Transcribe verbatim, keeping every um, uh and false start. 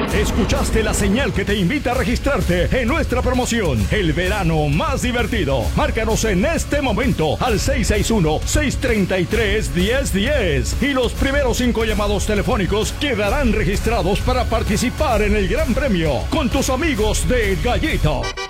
Escuchaste la señal que te invita a registrarte en nuestra promoción, el verano más divertido. Márcanos en este momento al seis seis uno, seis tres tres, uno cero uno cero y los primeros cinco llamados telefónicos quedarán registrados para participar en el gran premio con tus amigos de Gallito.